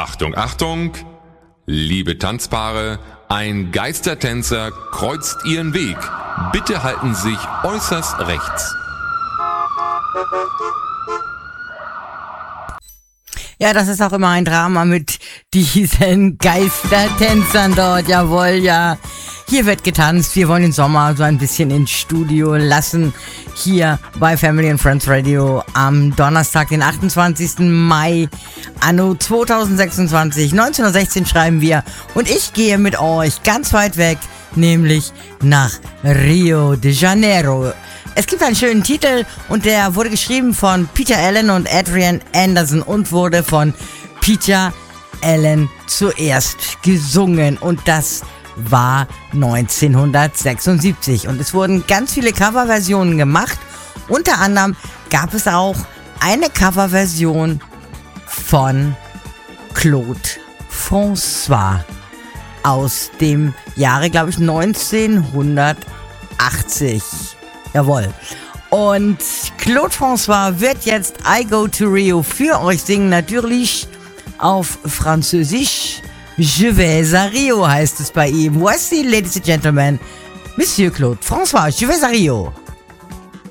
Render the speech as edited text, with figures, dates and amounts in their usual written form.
Achtung, Achtung! Liebe Tanzpaare, ein Geistertänzer kreuzt ihren Weg. Bitte halten Sie sich äußerst rechts. Ja, das ist auch immer ein Drama mit diesen Geistertänzern dort. Jawohl, ja. Hier wird getanzt. Wir wollen den Sommer so ein bisschen ins Studio lassen. Hier bei Family and Friends Radio am Donnerstag, den 28. Mai, anno 2026. 1916 schreiben wir. Und ich gehe mit euch ganz weit weg, nämlich nach Rio de Janeiro. Es gibt einen schönen Titel und der wurde geschrieben von Peter Allen und Adrian Anderson und wurde von Peter Allen zuerst gesungen. Und das war 1976. Und es wurden ganz viele Coverversionen gemacht. Unter anderem gab es auch eine Coverversion von Claude François aus dem Jahre, glaube ich, 1980. Jawohl. Und Claude François wird jetzt I Go to Rio für euch singen, natürlich auf Französisch. Je vais à Rio heißt es bei ihm. Voici, ladies and gentlemen, Monsieur Claude François, Je vais à Rio.